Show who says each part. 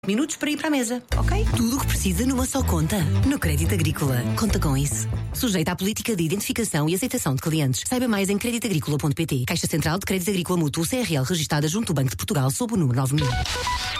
Speaker 1: Minutos para ir para a mesa, ok? Tudo o que precisa numa só conta. No Crédito Agrícola. Conta com isso. Sujeita à política de identificação e aceitação de clientes. Saiba mais em creditagricola.pt. Caixa Central de Crédito Agrícola Mútuo CRL registada junto ao Banco de Portugal sob o número 9000.